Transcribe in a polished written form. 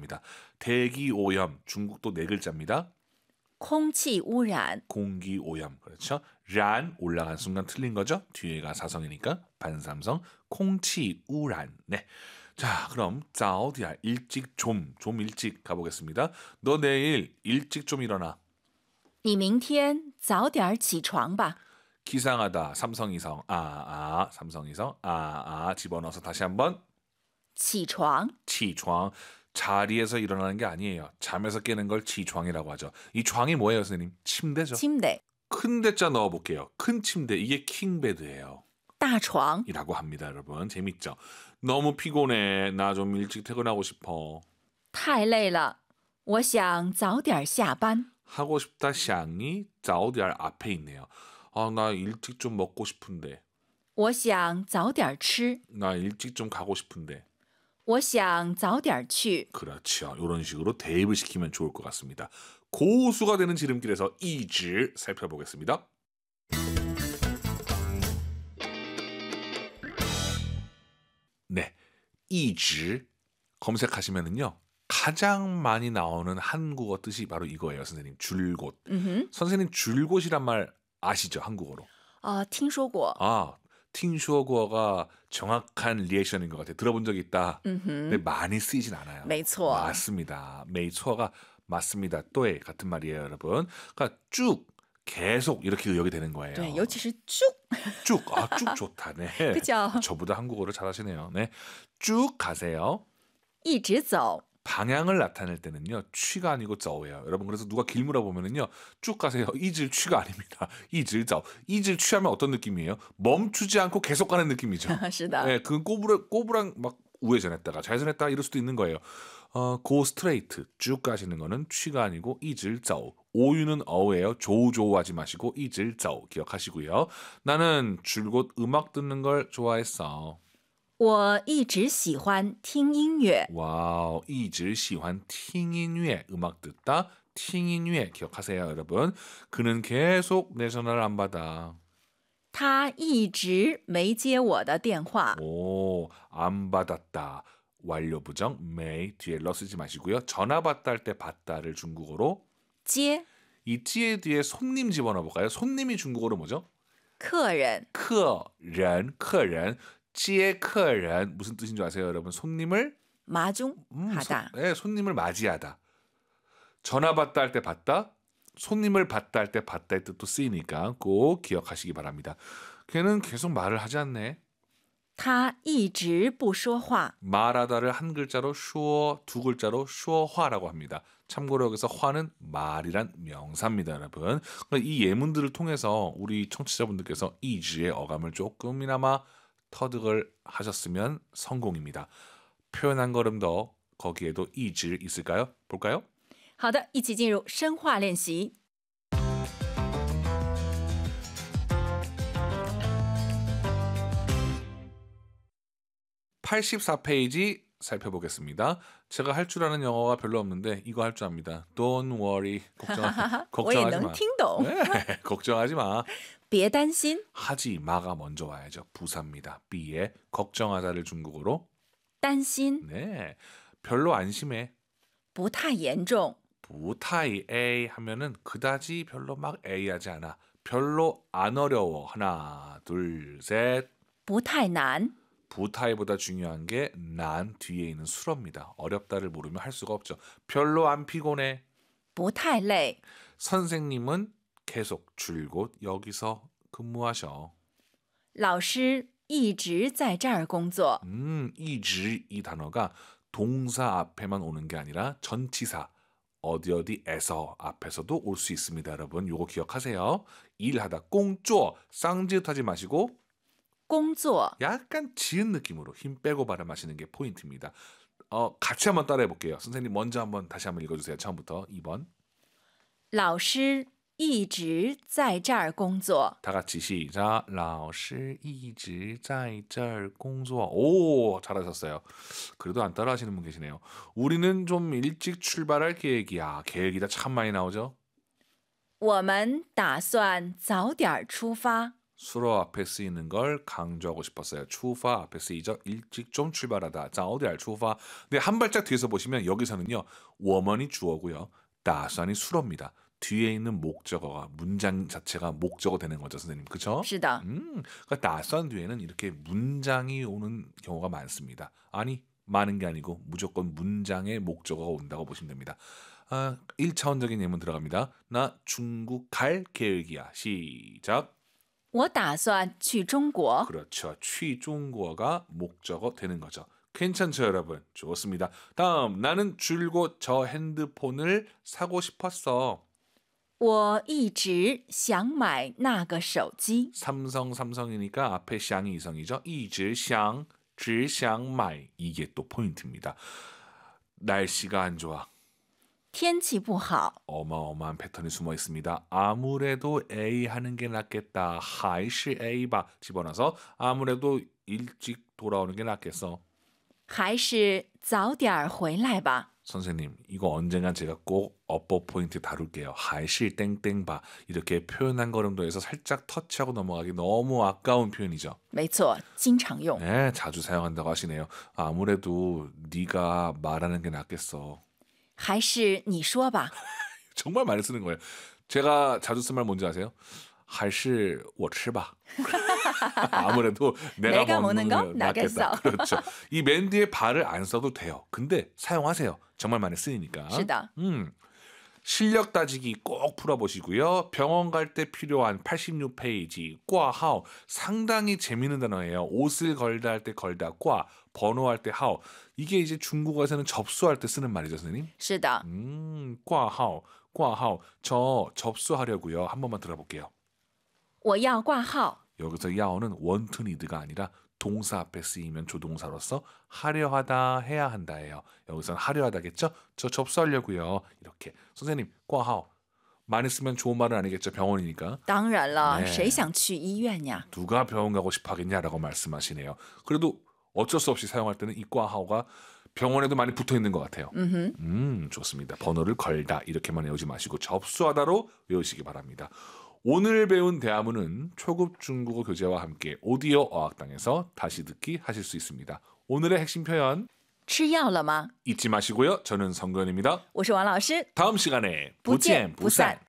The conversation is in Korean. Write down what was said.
합니다. 대기 오염, 중국도 네 글자입니다. 空气污染 공기 오염, 그렇죠? 란 올라간 순간 틀린 거죠? 뒤에가 사성이니까 반삼성, 공치 우란. 네. 자, 그럼 早点 일찍 좀 일찍 가보겠습니다. 너 내일 일찍 좀 일어나. 你明天早点起床吧 기상하다 삼성이성 삼성이성 집어넣어서 다시 한번 起床 치床. 자리에서 일어나는 게 아니에요. 잠에서 깨는 걸 치床이라고 하죠. 이床이 뭐예요, 선생님? 침대죠. 침대 큰 대자 넣어볼게요. 큰 침대, 이게 킹베드예요. 大床 이라고 합니다, 여러분. 재밌죠? 너무 피곤해. 나 좀 일찍 퇴근하고 싶어. 太累了我想早点下班 하고 싶다 샹이 早点 앞에 있네요. 나 일찍 좀 먹고 싶은데. 我想早点吃 나 일찍 좀 가고 싶은데. 我想早点去 그렇죠. 이런 식으로 대입을 시키면 좋을 것 같습니다. 고수가 되는 지름길에서 이즈 살펴보겠습니다. 네, 이즈 검색하시면은요. 가장 많이 나오는 한국어 뜻이 바로 이거예요, 선생님. 줄곧. 선생님 줄곧이란 말 아시죠, 한국어로? 听说过 팅슈어구어가 정확한 리액션인 것 같아요. 들어본 적이 있다. 嗯 근데 많이 쓰이진 않아요. 没错 맞습니다. 메이초어가 맞습니다. 또에 같은 말이에요, 여러분. 그러니까 쭉 계속 이렇게 의역이 되는 거예요. 对尤其是쭉 쭉 좋다. 네. 그죠? 저보다 한국어를 잘하시네요. 네. 쭉 가세요. 一直走 방향을 나타낼 때는요. 취가 아니고 저예요. 여러분 그래서 누가 길 물어보면은요. 쭉 가세요. 이질 취가 아닙니다. 이질 저. 이질 취하면 어떤 느낌이에요? 멈추지 않고 계속 가는 느낌이죠. 是的 네, 그 꼬부랑 막 우회전했다가 좌회전했다가 이럴 수도 있는 거예요. go straight 쭉 가시는 거는 취가 아니고 이질 저. 오유는 어예요. 조조하지 마시고 이질 저 기억하시고요. 나는 줄곧 음악 듣는 걸 좋아했어. 我一直喜欢听音乐 와우, 一直喜欢听音乐 음악 듣다, 听音乐 기억하세요, 여러분. 그는 계속 내 전화를 안 받아. 他一直没接我的电话 오, 안 받았다. 완료 부정, may 뒤에 러 쓰지 마시고요. 전화 받다 할 때 받다를 중국어로 接 이 찌에 뒤에 손님 집어넣어 볼까요? 손님이 중국어로 뭐죠? 客人客人, 찌의 客人 무슨 뜻인 줄 아세요, 여러분? 손님을 마중하다 네, 손님을 맞이하다. 전화 받다 할 때 받다, 손님을 받다 할 때 받다의 뜻도 쓰이니까 꼭 기억하시기 바랍니다. 걔는 계속 말을 하지 않네. 他一直不说话 말하다를 한 글자로 슈어, 두 글자로 슈어화라고 합니다. 참고로 여기서 화는 말이란 명사입니다, 여러분. 그러니까 이 예문들을 통해서 우리 청취자분들께서 이즈의 어감을 조금이나마 터득을 하셨으면 성공입니다. 표현 한 걸음 더 거기에도 이즈 있을까요? 볼까요? 好的一起进入深化练习 84페이지 살펴보겠습니다. 제가 할 줄 아는 영어가 별로 없는데 이거 할 줄 압니다. Don't worry. 我也 걱정하지 能 마. 听懂 네, 걱정하지 마. 别担心 하지 마가 먼저 와야죠. 부사입니다. B에 걱정하다를 중국어로 担心 네, 별로 안심해. 不太严重 부타이 A 하면은 그다지 별로 막 A하지 않아. 별로 안 어려워. 하나, 둘, 셋. 不太难 부타이보다 중요한 게 난 뒤에 있는 수어입니다. 어렵다를 모르면 할 수가 없죠. 별로 안 피곤해. 不太累 선생님은 계속 줄곧 여기서 근무하셔. 老师一直在这儿工作 이즈 이 단어가 동사 앞에만 오는 게 아니라 전치사 어디에서 앞에서도 올 수 있습니다, 여러분. 요거 기억하세요. 일하다 꽁쪼 쌍지읒 하지 마시고 工作 약간 지은 느낌으로 힘 빼고 발음하시는 게 포인트입니다. 같이 한번 따라해 볼게요. 선생님 먼저 다시 한번 읽어주세요. 처음부터 2번. 老师一直在这儿工作 다 같이 시작. 老师一直在这儿工作. 오, 잘하셨어요. 그래도 안 따라하시는 분 계시네요. 우리는 좀 일찍 출발할 계획이야. 계획이다 참 많이 나오죠. 我们打算早点出发 수로 앞에 쓰이는 걸 강조하고 싶었어요. 출파 앞에 쓰이죠. 일찍 좀 출발하다. 早点 출파. 근데 한 발짝 뒤에서 보시면 여기서는요. 워먼이 주어고요. 打算이 수로입니다. 뒤에 있는 목적어가 문장 자체가 목적어 되는 거죠, 선생님. 그렇죠? 是的， 그러니까 打算 뒤에는 이렇게 문장이 오는 경우가 많습니다. 아니, 많은 게 아니고 무조건 문장의 목적어가 온다고 보시면 됩니다. 1차원적인 예문 들어갑니다. 나 중국 갈 계획이야. 시작. 我打算去中国。 그렇죠. 취중국어가 목적어 되는 거죠. 괜찮죠, 여러분? 좋습니다. 다음, 나는 줄곧 저 핸드폰을 사고 싶었어. 我一直想买那个手机。 삼성이니까 앞에 샹이 이성이죠. 一直想,只想买 이게 또 포인트입니다. 날씨가 안 좋아. 天气不好， 어마어마한 패턴이 숨어 있습니다. 아무래도 A 하는 게 낫겠다. 还是 A 봐. 집어넣어서 아무래도 일찍 돌아오는 게 낫겠어. 还是早点儿回来吧。 선생님, 이거 언젠간 제가 꼭 업보 포인트 다룰게요. 还是 땡땡 봐. 이렇게 표현 한 걸음 더해서 살짝 터치하고 넘어가기 너무 아까운 표현이죠. 没错，经常用。 네, 자주 사용한다고 하시네요. 아무래도 네가 말하는 게 낫겠어. 还是你说吧。 정말 많이 쓰는 거예요. 제가 자주 쓴 말 뭔지 아세요? 还是我吃吧. 아무래도 내가 내가 먹는 먹는 거 거 낫겠다. 낫겠어. 그렇죠. 이 맨 뒤에 발을 안 써도 돼요. 근데 사용하세요. 정말 많이 쓰이니까. 是的， 실력 따지기 꼭 풀어보시고요. 병원 갈 때 필요한 86페이지 꽈하오 상당히 재미있는 단어예요. 옷을 걸다 할 때 걸다 꽈, 번호할 때 하오. 이게 이제 중국어에서는 접수할 때 쓰는 말이죠, 선생님. 是的， 꽈하오, 꽈하오. 저 접수하려고요. 한 번만 들어볼게요. 我要挂号。 여기서 야오는 원투 니드가 아니라 동사 앞에 쓰이면 조동사로서 하려 하다, 해야 한다예요. 여기서는 하려 하다겠죠? 저 접수하려고요. 이렇게. 선생님, 꽈하오. 많이 쓰면 좋은 말은 아니겠죠. 병원이니까. 当然了， 네 谁想去医院呀？ 누가 병원 가고 싶어 하겠냐라고 말씀하시네요. 그래도 어쩔 수 없이 사용할 때는 이 꽈하오가 병원에도 많이 붙어 있는 것 같아요. 좋습니다. 번호를 걸다 이렇게만 외우지 마시고 접수하다로 외우시기 바랍니다. 오늘 배운 대화문은 초급 중국어 교재와 함께 오디오 어학당에서 다시 듣기 하실 수 있습니다. 오늘의 핵심 표현 吃药了吗？ 잊지 마시고요. 저는 성근입니다. 我是王老师， 다음 시간에 不见不散。